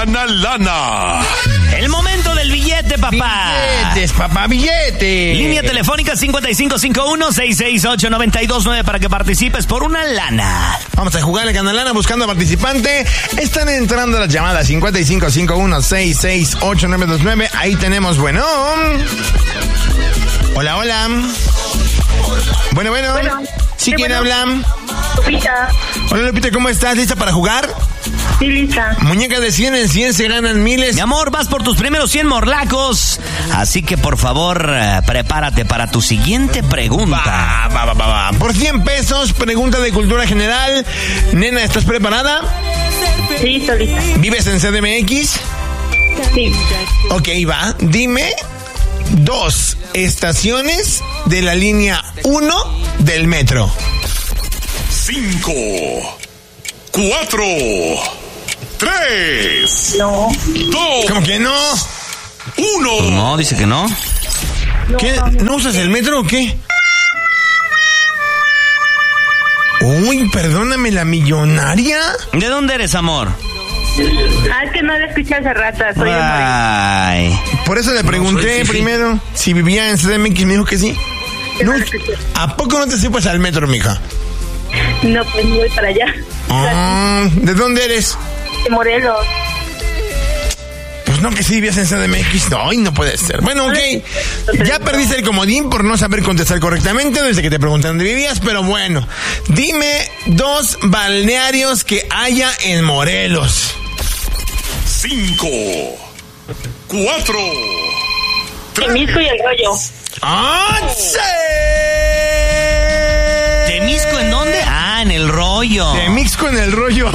gana lana. El momento del billete, papá. Billetes, papá, billetes. Línea telefónica 5551-668-929 para que participes por una lana. Vamos a jugar el Ganalana buscando participante. Están entrando las llamadas 5551-668-929. Ahí tenemos, bueno. Hola, hola. Bueno. ¿Sí quién habla? Lupita. Hola, Lupita, ¿cómo estás? ¿Lista para jugar? Sí, lista. Muñecas de 100 en 100 se ganan miles. Mi amor, vas por tus primeros 100 morlacos. Así que, por favor, prepárate para tu siguiente pregunta. Va. Por 100 pesos, pregunta de cultura general. Nena, ¿estás preparada? Sí, estoy lista. ¿Vives en CDMX? Sí. Ok, va. Dime 2 estaciones de la línea 1 del metro. 5, 4, 3, No. 2, ¿Cómo que no? 1. Pues no, dice que no. ¿Qué? ¿No usas el metro o qué? Uy, perdóname, la millonaria. ¿De dónde eres, amor? Es que no la escuché hace rato. Soy de Morelia. Ay. Por eso le pregunté primero si vivía en CDMX. Me dijo que sí. No, ¿a poco no te supas al metro, mija? No, pues voy para allá. ¿De dónde eres? De Morelos. Pues no, que sí vivías en CDMX. No, no puede ser. Bueno, ok. Ya perdiste el comodín por no saber contestar correctamente desde que te pregunté dónde vivías, pero bueno. Dime 2 balnearios que haya en Morelos. 5, 4, 3. Temisco y El Rollo. ¡Ah, sí! ¿Temisco en dónde? Ah, en El Rollo. Temixco en El Rollo.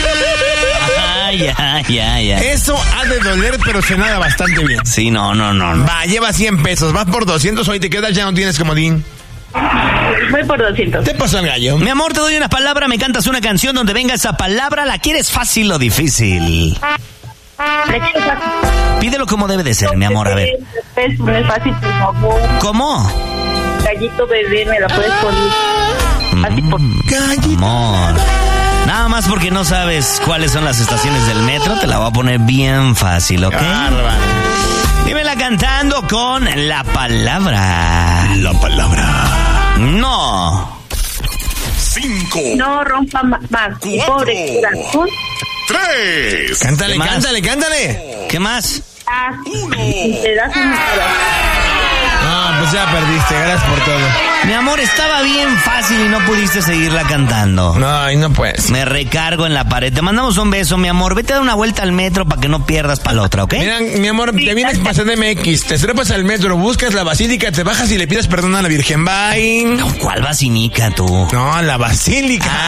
Ya. Eso ha de doler, pero se nada bastante bien. Sí, no. Va, lleva 100 pesos. Vas por 200, hoy te quedas, ya no tienes comodín. Voy por 200. ¿Te pasó el gallo? Mi amor, te doy una palabra, me cantas una canción donde venga esa palabra. ¿La quieres fácil o difícil? Le quiero fácil. Pídelo como debe de ser, mi amor, a ver. No es fácil, por favor. ¿Cómo? Gallito bebé, me la puedes poner. Así por... Gallito. Amor. Nada más porque no sabes cuáles son las estaciones del metro, te la voy a poner bien fácil, ¿ok? Bárbaro. Dímela cantando con la palabra. La palabra. No. 5, No rompa más. Mi pobre corazón. 3. Cántale, ¿Qué más? cántale. ¿Qué más? Te das un corazón. Ah, pues ya perdiste, gracias por todo. Mi amor, estaba bien fácil y no pudiste seguirla cantando. No, y no puedes. Me recargo en la pared. Te mandamos un beso, mi amor. Vete a dar una vuelta al metro para que no pierdas para la otra, ¿ok? Mira, mi amor, te vienes para CDMX, te trepas al metro, buscas la basílica, te bajas y le pides perdón a la Virgen. Bye. ¿Cuál vacinica, tú? No, la basílica.